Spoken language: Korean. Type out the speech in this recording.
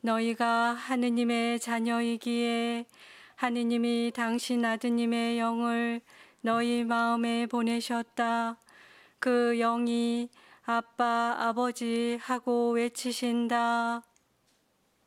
너희가 하느님의 자녀이기에 하느님이 당신 아드님의 영을 너희 마음에 보내셨다. 그 영이 아빠, 아버지 하고 외치신다.